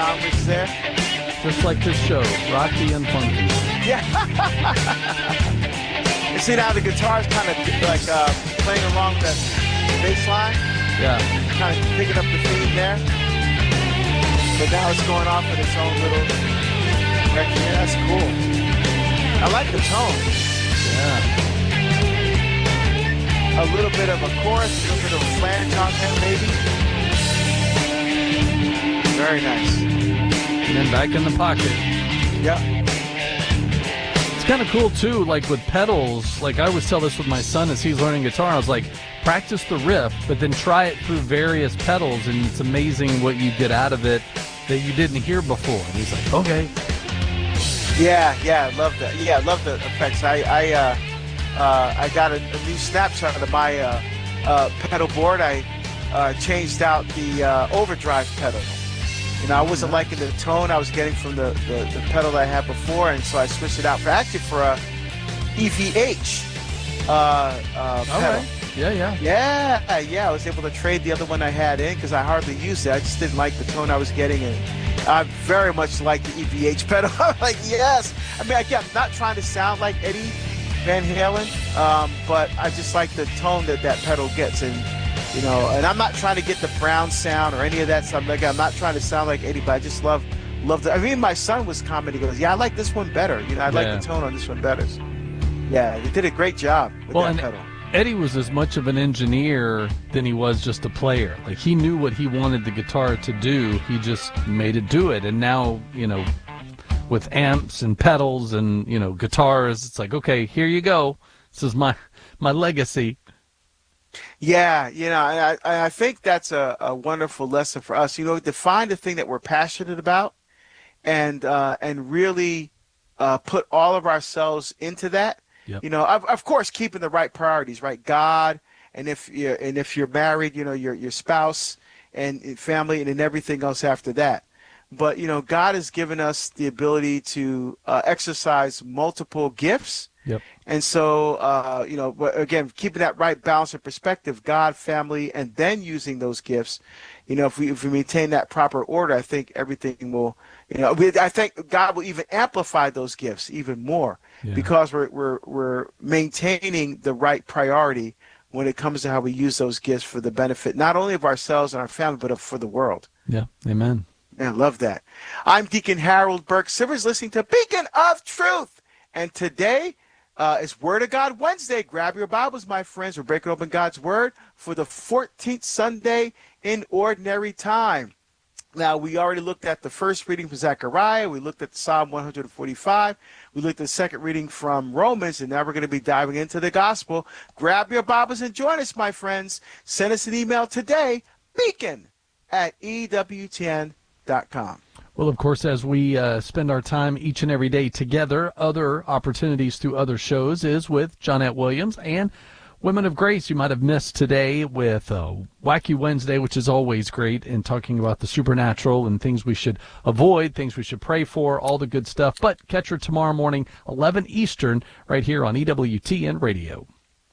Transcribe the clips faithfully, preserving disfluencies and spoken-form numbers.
genres there. Just like this show, rocky and funky. Yeah. You see now the guitar's kind of like uh, playing along the bass line. Yeah. Kind of picking up the theme there. But now it's going off in its own little record. Yeah, that's cool. I like the tone. Yeah. A little bit of a chorus, a little bit of a flange on there, maybe. Very nice. And then back in the pocket. Yep. It's kind of cool, too, like with pedals. Like, I always tell this with my son as he's learning guitar. I was like, practice the riff, but then try it through various pedals, and it's amazing what you get out of it that you didn't hear before. And he's like, okay. Yeah, yeah, I love that. Yeah, I love the effects. I I, uh, uh, I got a, a new snapshot of my uh, uh, pedal board. I uh, changed out the uh, overdrive pedal. You know, I wasn't liking the tone I was getting from the, the, the pedal that I had before, and so I switched it out for actually for a E V H uh, uh, pedal. Okay. Yeah, yeah. Yeah, yeah. I was able to trade the other one I had in because I hardly used it. I just didn't like the tone I was getting, and I very much like the E V H pedal. I'm like, yes. I mean, again, I'm not trying to sound like Eddie Van Halen, um, but I just like the tone that that pedal gets, and you know, and I'm not trying to get the Brown sound or any of that stuff. Like, I'm not trying to sound like Eddie, but I just love, love the. I mean, my son was commenting, he goes, "Yeah, I like this one better. You know, I like Yeah. the tone on this one better." So, yeah, they did a great job with Well, that and pedal. Eddie was as much of an engineer than he was just a player. Like, he knew what he wanted the guitar to do. He just made it do it. And now, you know, with amps and pedals and, you know, guitars, it's like, okay, here you go. This is my my legacy. Yeah, you know, I I I think that's a, a wonderful lesson for us. You know, to find the thing that we're passionate about, and uh, and really uh, put all of ourselves into that. Yep. You know, of, of course, keeping the right priorities, right? God, and if you're and if you're married, you know, your your spouse and family, and then everything else after that. But you know, God has given us the ability to uh, exercise multiple gifts. Yep. And so, uh, you know, but again, keeping that right balance of perspective, God, family, and then using those gifts, you know, if we if we maintain that proper order, I think everything will, you know, we, I think God will even amplify those gifts even more Yeah. because we're we're we're maintaining the right priority when it comes to how we use those gifts for the benefit not only of ourselves and our family, but of, for the world. Yeah. Amen. Yeah, I love that. I'm Deacon Harold Burke Sivers, listening to Beacon of Truth, and today. Uh, it's Word of God Wednesday. Grab your Bibles, my friends. We're breaking open God's Word for the fourteenth Sunday in Ordinary Time. Now, we already looked at the first reading from Zechariah. We looked at Psalm one forty-five. We looked at the second reading from Romans, and now we're going to be diving into the Gospel. Grab your Bibles and join us, my friends. Send us an email today, beacon at E W T N dot com. Well, of course, as we uh, spend our time each and every day together, other opportunities through other shows is with Johnette Williams and Women of Grace. You might have missed today with uh, Wacky Wednesday, which is always great, and talking about the supernatural and things we should avoid, things we should pray for, all the good stuff. But catch her tomorrow morning, eleven Eastern, right here on E W T N Radio.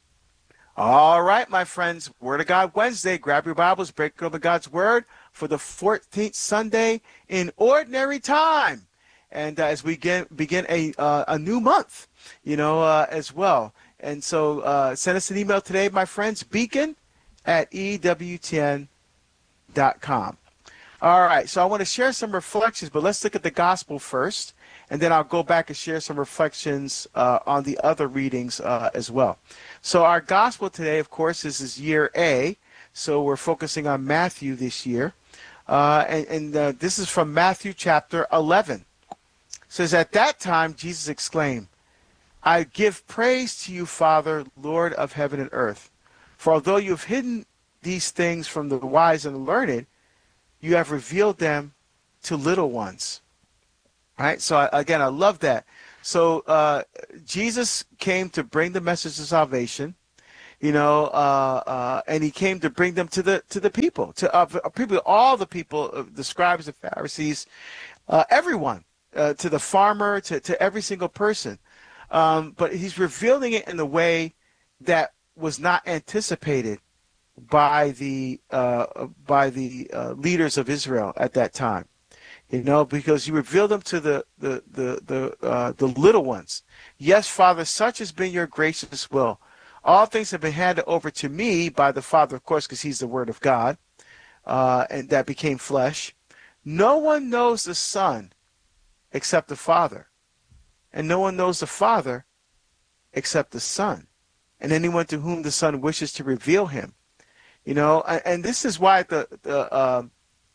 All right, my friends, Word of God Wednesday. Grab your Bibles, break open God's Word for the fourteenth Sunday in Ordinary Time. And uh, as we get, begin a uh, a new month, you know, uh, as well. And so uh, send us an email today, my friends, beacon at E W T N dot com. All right, so I want to share some reflections, but let's look at the Gospel first, and then I'll go back and share some reflections uh, on the other readings uh, as well. So our Gospel today, of course, is, is year A, so we're focusing on Matthew this year. Uh, and and uh, this is from Matthew chapter eleven. It says, "At that time, Jesus exclaimed, 'I give praise to you, Father, Lord of heaven and earth. For although you have hidden these things from the wise and the learned, you have revealed them to little ones.'" All right, so I, again, I love that. So uh, Jesus came to bring the message of salvation. You know, uh, uh, and he came to bring them to the to the people, to uh, people, all the people, uh, the scribes, the Pharisees, uh, everyone, uh, to the farmer, to, to every single person. Um, but he's revealing it in a way that was not anticipated by the uh, by the uh, leaders of Israel at that time. You know, because you reveal them to the the the the uh, the little ones. Yes, Father, such has been your gracious will. All things have been handed over to me by the Father, of course, because he's the Word of God, uh, and that became flesh. No one knows the Son except the Father, and no one knows the Father except the Son, and anyone to whom the Son wishes to reveal him. You know, and, and this is why the the uh,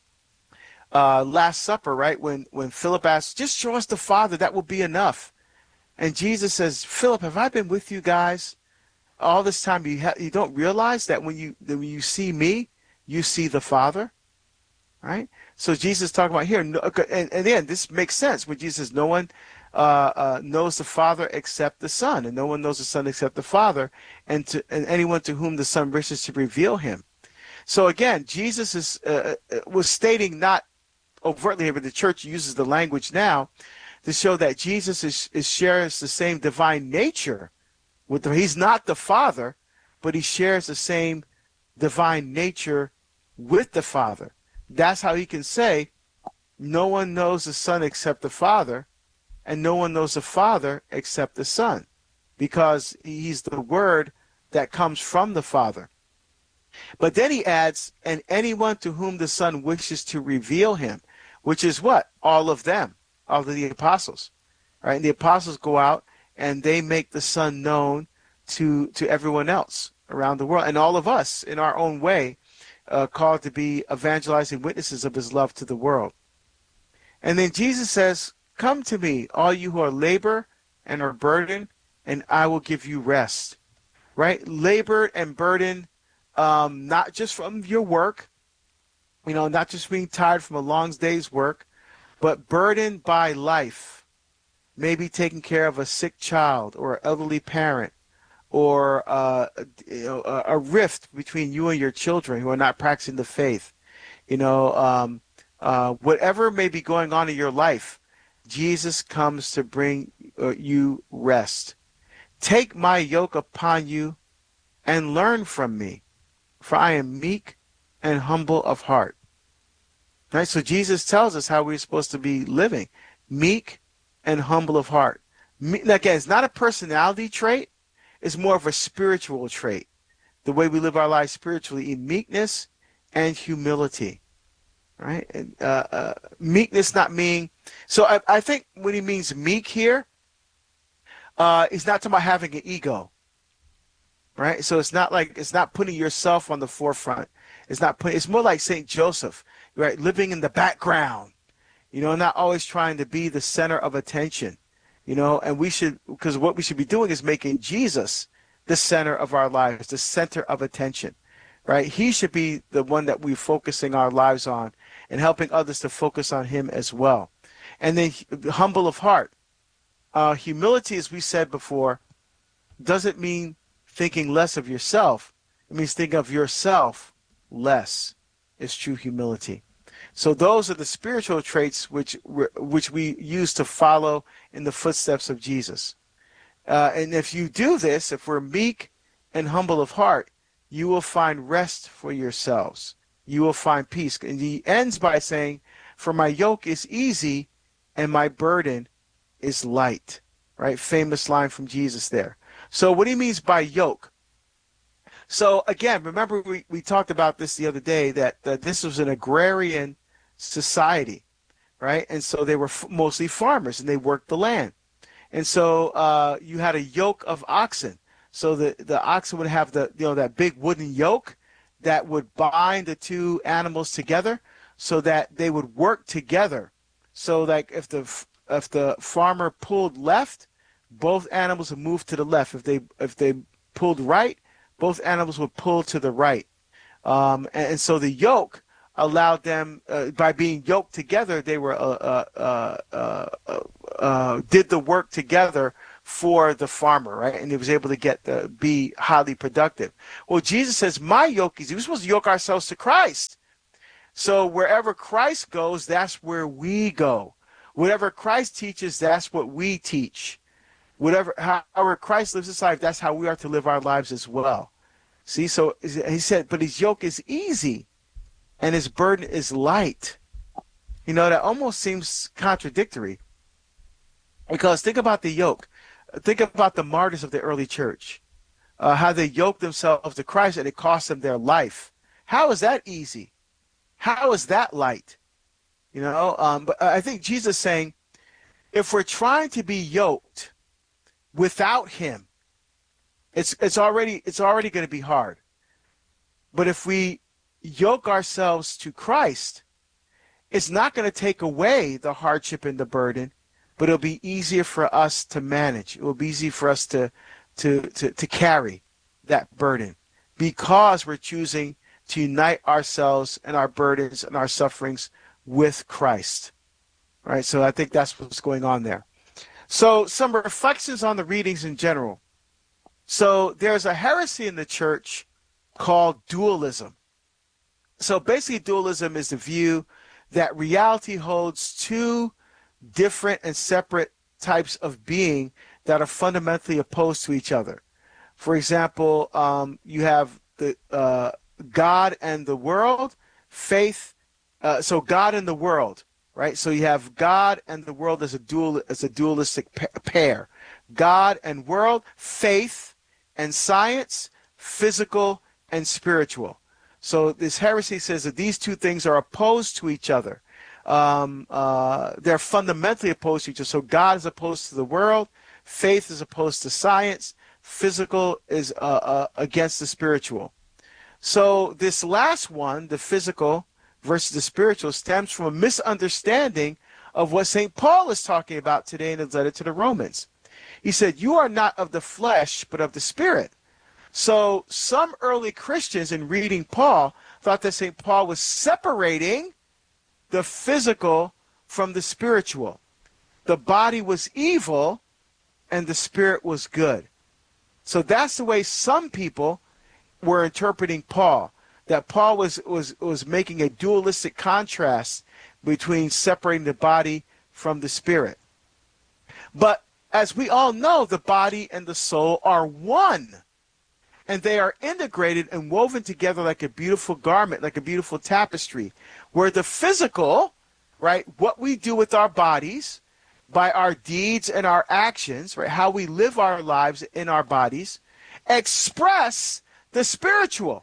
uh, Last Supper, right? When when Philip asks, "Just show us the Father, that will be enough," and Jesus says, "Philip, have I been with you guys all this time? You ha- you don't realize that when you that when you see me, you see the Father." Right? So Jesus is talking about here, no, and, and again, this makes sense when Jesus says, no one uh, uh, knows the Father except the Son, and no one knows the Son except the Father, and to and anyone to whom the Son wishes to reveal him. So again, Jesus is uh, was stating not overtly here, but the church uses the language now to show that Jesus is, is shares the same divine nature with the, he's not the Father, but he shares the same divine nature with the Father. That's how he can say, no one knows the Son except the Father, and no one knows the Father except the Son, because he's the Word that comes from the Father. But then he adds, and anyone to whom the Son wishes to reveal him, which is what? All of them, all of the apostles. Right? And the apostles go out and they make the Son known to, to everyone else around the world, and all of us in our own way, Uh, called to be evangelizing witnesses of his love to the world. And then Jesus says, come to me, all you who are labor and are burdened, and I will give you rest. Right? Labored and burdened, um, not just from your work, you know, not just being tired from a long day's work, but burdened by life. Maybe taking care of a sick child or an elderly parent, or uh, you know, a, a rift between you and your children who are not practicing the faith. You know, um, uh, whatever may be going on in your life, Jesus comes to bring uh, you rest. Take my yoke upon you and learn from me, for I am meek and humble of heart. Right? So Jesus tells us how we're supposed to be living, meek and humble of heart. Me- again, it's not a personality trait. Is more of a spiritual trait, the way we live our lives spiritually, in meekness and humility, right? And uh, uh, meekness not meaning, so I, I think when he means meek here, uh, he's not talking about having an ego, right? So it's not like, it's not putting yourself on the forefront. It's not putting, it's more like Saint Joseph, right? Living in the background, you know, not always trying to be the center of attention. You know, and we should, because what we should be doing is making Jesus the center of our lives, the center of attention, right? He should be the one that we're focusing our lives on and helping others to focus on him as well. And then humble of heart. Uh, humility, as we said before, doesn't mean thinking less of yourself. It means thinking of yourself less is true humility. So those are the spiritual traits which which we use to follow in the footsteps of Jesus. Uh, and if you do this, if we're meek and humble of heart, you will find rest for yourselves. You will find peace. And he ends by saying, for my yoke is easy and my burden is light. Right? Famous line from Jesus there. So what he means by yoke. So again, remember we, we talked about this the other day, that, that this was an agrarian society, right? And so they were f- mostly farmers, and they worked the land. And so uh, you had a yoke of oxen. So the, the oxen would have the, you know, that big wooden yoke that would bind the two animals together so that they would work together. So like if the if the farmer pulled left, both animals would move to the left. If they if they pulled right, both animals would pull to the right. Um, and, and so the yoke allowed them, uh, by being yoked together, they were uh, uh, uh, uh, uh, did the work together for the farmer, right? And he was able to get the, be highly productive. Well, Jesus says, my yoke is, we're supposed to yoke ourselves to Christ. So wherever Christ goes, that's where we go. Whatever Christ teaches, that's what we teach. Whatever, however Christ lives his life, that's how we are to live our lives as well. See, so he said, but his yoke is easy and his burden is light. You know, that almost seems contradictory because think about the yoke. Think about the martyrs of the early church, uh, how they yoked themselves to Christ and it cost them their life. How is that easy? How is that light? You know, um, but I think Jesus is saying, if we're trying to be yoked without him, it's it's already it's already going to be hard. But if we yoke ourselves to Christ, it's not going to take away the hardship and the burden, but it'll be easier for us to manage. It will be easy for us to to to, to carry that burden because we're choosing to unite ourselves and our burdens and our sufferings with Christ. All right, so I think that's what's going on there. So some reflections on the readings in general. So there's a heresy in the church called dualism. So basically dualism is the view that reality holds two different and separate types of being that are fundamentally opposed to each other. For example, um, you have the uh, God and the world, faith. Uh, so God and the world, right? So you have God and the world as a dual as a dualistic pair. God and world, faith and science, physical and spiritual. So this heresy says that these two things are opposed to each other. Um, uh, they're fundamentally opposed to each other. So God is opposed to the world, faith is opposed to science, physical is uh, uh, against the spiritual. So this last one, the physical versus the spiritual, stems from a misunderstanding of what Saint Paul is talking about today in his letter to the Romans. He said, you are not of the flesh, but of the spirit. So some early Christians in reading Paul thought that Saint Paul was separating the physical from the spiritual. The body was evil and the spirit was good. So that's the way some people were interpreting Paul, that Paul was, was, was making a dualistic contrast between separating the body from the spirit. But as we all know, the body and the soul are one. And they are integrated and woven together like a beautiful garment, like a beautiful tapestry, where the physical, right, what we do with our bodies, by our deeds and our actions, right, how we live our lives in our bodies, express the spiritual.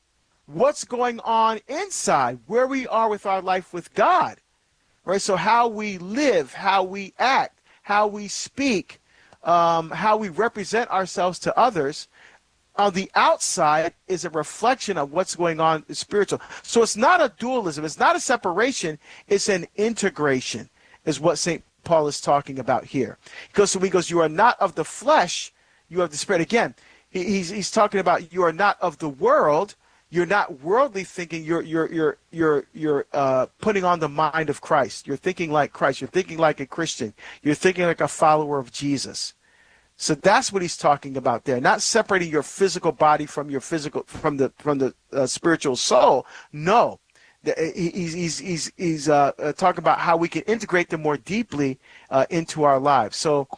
What's going on inside, where we are with our life with God, right? So how we live, how we act, how we speak, um, how we represent ourselves to others, on the outside is a reflection of what's going on in spiritual. So it's not a dualism. It's not a separation. It's an integration is what Saint Paul is talking about here. He goes, so he goes, you are not of the flesh, you have the spirit. Again, he, he's, he's talking about you are not of the world. You're not worldly thinking. You're, you're, you're, you're, you're uh, putting on the mind of Christ. You're thinking like Christ. You're thinking like a Christian. You're thinking like a follower of Jesus. So that's what he's talking about there. Not separating your physical body from your physical, from the from the uh, spiritual soul. No, the, he's he's he's he's uh, uh, talking about how we can integrate them more deeply uh, into our lives. So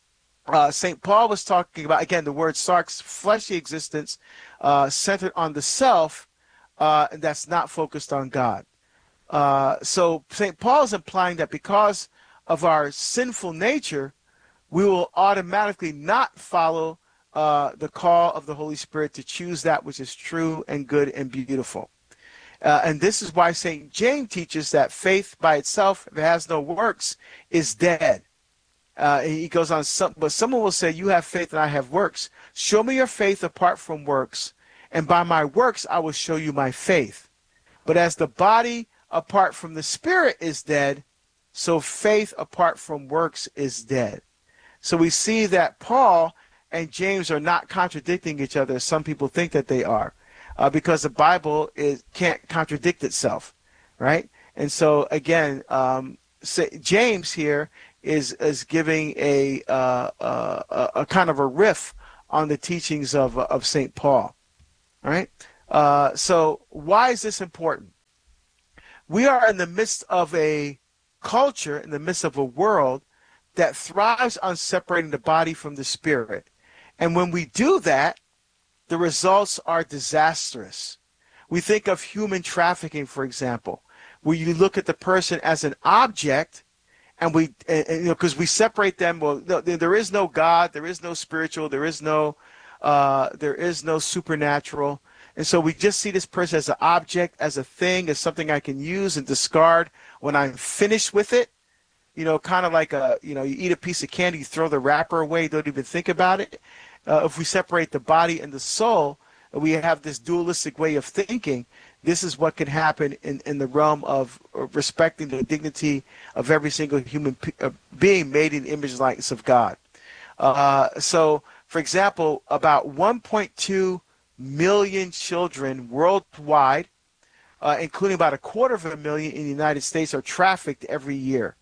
uh, Saint Paul was talking about, again, the word sarx, fleshy existence, uh, centered on the self, uh, and that's not focused on God. Uh, so Saint Paul is implying that because of our sinful nature, we will automatically not follow uh, the call of the Holy Spirit to choose that which is true and good and beautiful. Uh, and this is why Saint James teaches that faith by itself, if it has no works, is dead. Uh, he goes on, some, but someone will say, you have faith and I have works. Show me your faith apart from works, and by my works I will show you my faith. But as the body apart from the spirit is dead, so faith apart from works is dead. So we see that Paul and James are not contradicting each other as some people think that they are, uh, because the Bible is, can't contradict itself, right? And so, again, um, James here is, is giving a, uh, uh, a kind of a riff on the teachings of, of Saint Paul, all right? Uh, so why is this important? We are in the midst of a culture, in the midst of a world that thrives on separating the body from the spirit. And when we do that, the results are disastrous. We think of human trafficking, for example. where you look at the person as an object, and we, and, and, you know, because we separate them. Well, no, there is no God, there is no spiritual, there is no, uh, there is no supernatural, and so we just see this person as an object, as a thing, as something I can use and discard when I'm finished with it. You know, kind of like a, you know, you eat a piece of candy, you throw the wrapper away, don't even think about it. Uh, if we separate the body and the soul, we have this dualistic way of thinking. This is what can happen in, in the realm of respecting the dignity of every single human pe- uh, being made in the image and likeness of God. Uh, so, for example, about one point two million children worldwide, uh, including about a quarter of a million in the United States, are trafficked every year.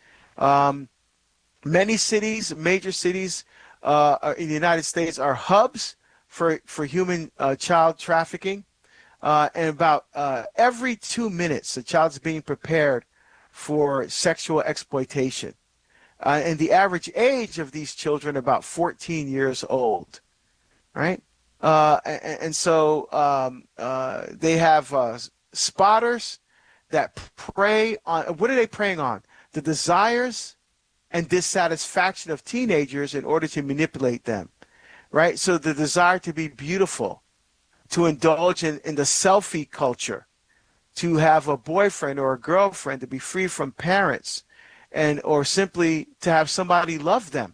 Um, many cities, major cities uh, in the United States are hubs for, for human uh, child trafficking. Uh, and about uh, every two minutes, a child's being prepared for sexual exploitation. Uh, and the average age of these children about fourteen years old, right? Uh, and, and so um, uh, they have uh, spotters that prey on, what are they preying on? The desires and dissatisfaction of teenagers in order to manipulate them, right? So the desire to be beautiful, to indulge in, in the selfie culture, to have a boyfriend or a girlfriend, to be free from parents, and or simply to have somebody love them.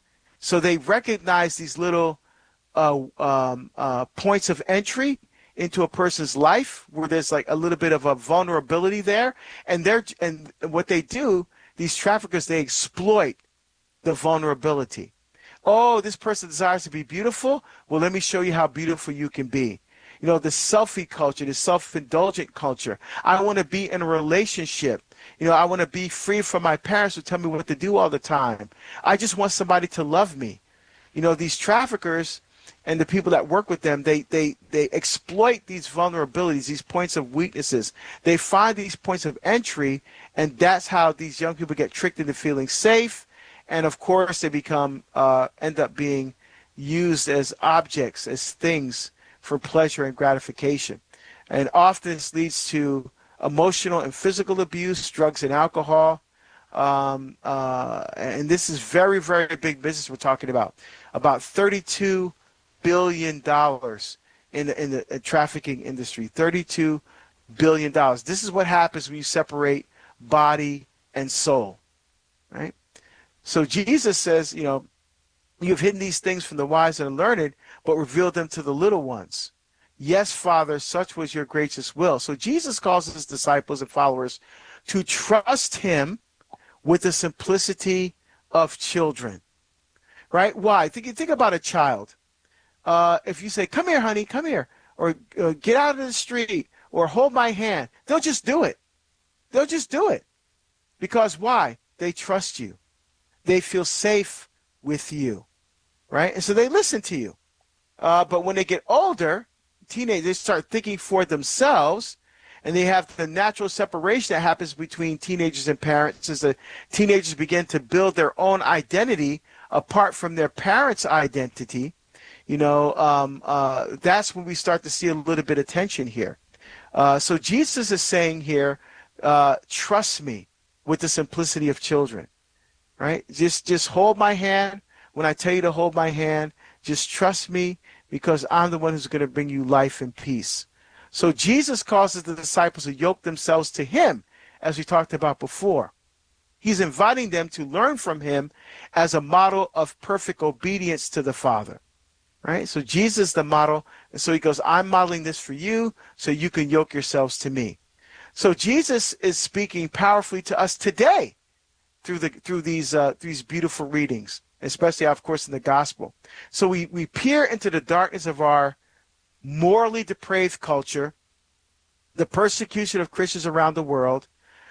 So they recognize these little uh, um, uh, points of entry into a person's life where there's like a little bit of a vulnerability there, and they're and what they do, these traffickers, they exploit the vulnerability. Oh, this person desires to be beautiful. Well, let me show you how beautiful you can be. You know, the selfie culture, the self-indulgent culture. I want to be in a relationship. You know, I want to be free from my parents who tell me what to do all the time. I just want somebody to love me. You know, these traffickers and the people that work with them, they, they, they exploit these vulnerabilities, these points of weaknesses. They find these points of entry, and that's how these young people get tricked into feeling safe. And, of course, they become, uh, end up being used as objects, as things for pleasure and gratification. And often this leads to emotional and physical abuse, drugs and alcohol. Um, uh, and this is very, very big business we're talking about. About thirty-two billion dollars in the, in the uh, trafficking industry. thirty-two billion dollars. This is what happens when you separate body and soul, right? So Jesus says, you know, you've hidden these things from the wise and the learned, but revealed them to the little ones. Yes, Father, such was your gracious will. So Jesus calls his disciples and followers to trust him with the simplicity of children, right? Why? Think, think about a child. Uh, if you say, come here, honey, come here, or uh, get out of the street, or hold my hand, they'll just do it. They'll just do it. Because why? They trust you. They feel safe with you, right? And so they listen to you. Uh, but when they get older, teenagers, they start thinking for themselves, and they have the natural separation that happens between teenagers and parents as the teenagers begin to build their own identity apart from their parents' identity. You know, um, uh, that's when we start to see a little bit of tension here. Uh, so Jesus is saying here, uh, trust me with the simplicity of children, right? Just, just hold my hand. When I tell you to hold my hand, just trust me, because I'm the one who's going to bring you life and peace. So Jesus causes the disciples to yoke themselves to him, as we talked about before. He's inviting them to learn from him as a model of perfect obedience to the Father, right? So Jesus is the model, and so he goes, I'm modeling this for you so you can yoke yourselves to me. So Jesus is speaking powerfully to us today through the through these uh, these beautiful readings, especially, of course, in the gospel. So we, we peer into the darkness of our morally depraved culture, the persecution of Christians around the world,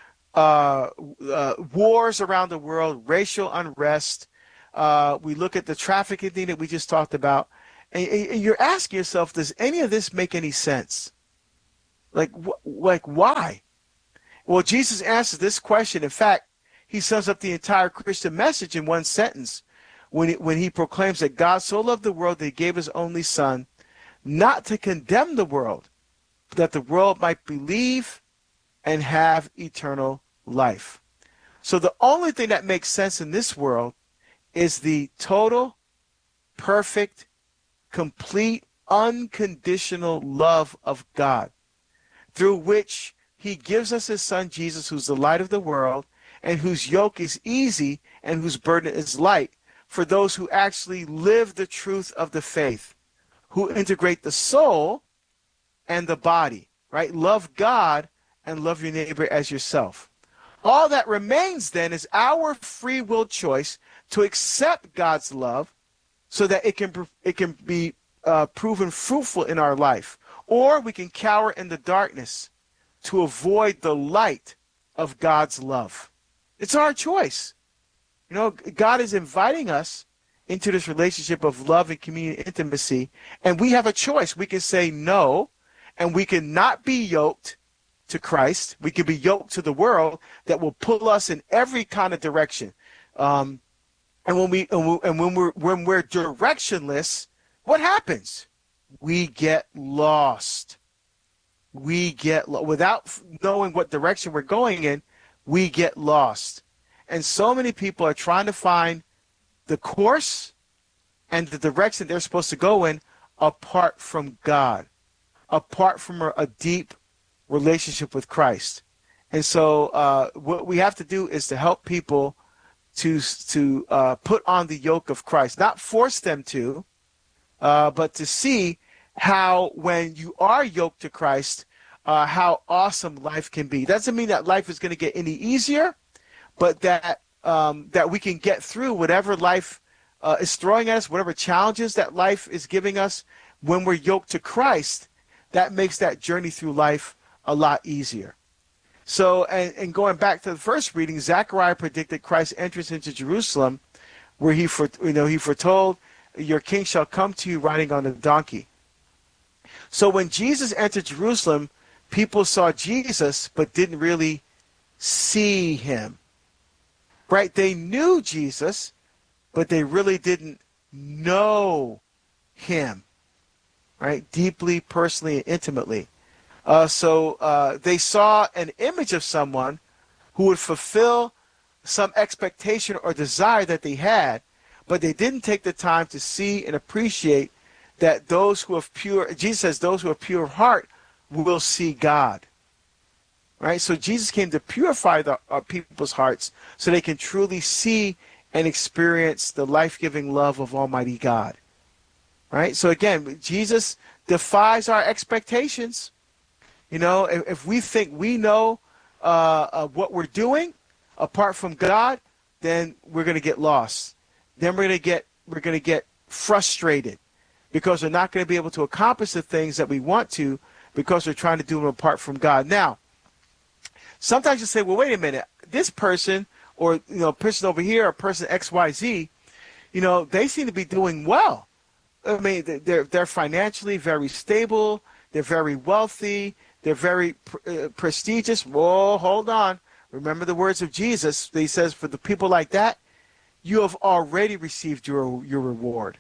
uh, uh, wars around the world, racial unrest. Uh, we look at the trafficking thing that we just talked about, and, and you're asking yourself, does any of this make any sense? Like, wh- like why? Well, Jesus answers this question. In fact, he sums up the entire Christian message in one sentence when he, when he proclaims that God so loved the world that he gave his only son, not to condemn the world, but that the world might believe and have eternal life. So the only thing that makes sense in this world is the total, perfect, complete, unconditional love of God, through which he gives us his son Jesus, who's the light of the world, and whose yoke is easy and whose burden is light, for those who actually live the truth of the faith, who integrate the soul and the body, right? Love God and love your neighbor as yourself. All that remains then is our free will choice to accept God's love so that it can it can be uh, proven fruitful in our life. Or we can cower in the darkness to avoid the light of God's love. It's our choice. You know, God is inviting us into this relationship of love and communion and intimacy, and we have a choice. We can say no, and we can not be yoked to Christ. We can be yoked to the world that will pull us in every kind of direction. Um, and when we and, we, and when we're when we're directionless, what happens? We get lost. We get lo- without knowing what direction we're going in, we get lost. And so many people are trying to find the course and the direction they're supposed to go in apart from God, apart from a, a deep relationship with Christ. And so uh, what we have to do is to help people to to uh, put on the yoke of Christ, not force them to, uh, but to see how when you are yoked to Christ, uh, how awesome life can be. Doesn't mean that life is going to get any easier, but that um, that we can get through whatever life uh, is throwing at us, whatever challenges that life is giving us. When we're yoked to Christ, that makes that journey through life a lot easier. So, and, and going back to the first reading, Zechariah predicted Christ's entrance into Jerusalem, where he, for, you know, he foretold, "Your king shall come to you riding on a donkey." So when Jesus entered Jerusalem, people saw Jesus but didn't really see him. Right? They knew Jesus, but they really didn't know him. Right? Deeply, personally, and intimately. Uh, so uh, they saw an image of someone who would fulfill some expectation or desire that they had, but they didn't take the time to see and appreciate that those who have pure, Jesus says, those who are pure of heart will see God. Right? So Jesus came to purify the uh, people's hearts so they can truly see and experience the life-giving love of Almighty God. Right? So again, Jesus defies our expectations. You know, if, if we think we know uh, uh, what we're doing apart from God, then we're going to get lost. Then we're going to get we're going to get frustrated because we're not going to be able to accomplish the things that we want to because we're trying to do them apart from God. Now, sometimes you say, well, wait a minute, this person or, you know, person over here or person X Y Z, you know, they seem to be doing well. I mean, they're they're financially very stable. They're very wealthy. They're very uh, prestigious. Whoa, hold on. Remember the words of Jesus. He says, for the people like that, you have already received your your reward.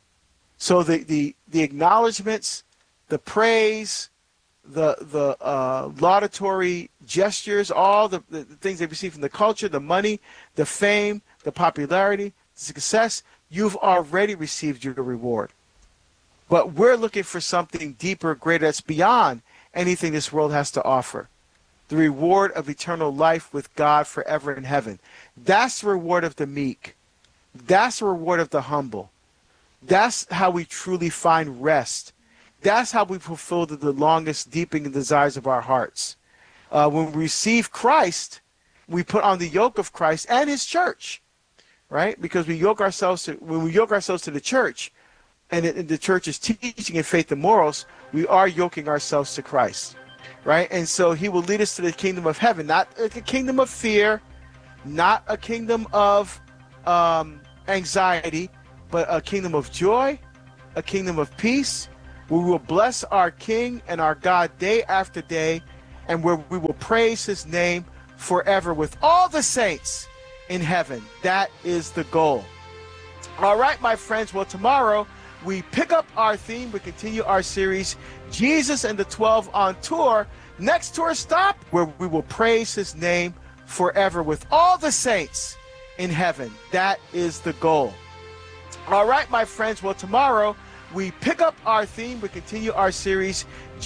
So the the, the acknowledgments, the praise, the the uh, laudatory gestures, all the, the, the things they receive from the culture, the money, the fame, the popularity, the success, you've already received your reward. But we're looking for something deeper, greater, that's beyond anything this world has to offer. The reward of eternal life with God forever in heaven. That's the reward of the meek. That's the reward of the humble. That's how we truly find rest. That's how we fulfill the, the longest, deepening desires of our hearts. Uh, when we receive Christ, we put on the yoke of Christ and his church, right? Because we yoke ourselves to, when we yoke ourselves to the church, and, it, and the church is teaching in faith and morals, we are yoking ourselves to Christ, right? And so he will lead us to the kingdom of heaven, not a kingdom of fear, not a kingdom of um, anxiety, but a kingdom of joy, a kingdom of peace, where we will bless our King and our God day after day, and where we will praise his name forever with all the saints in heaven. That is the goal. All right, my friends. Well, tomorrow we pick up our theme. We continue our series, Jesus and the twelve on Tour, next tour stop where we will praise his name forever with all the saints in heaven. That is the goal. All right, my friends. Well, tomorrow we pick up our theme. We continue our series,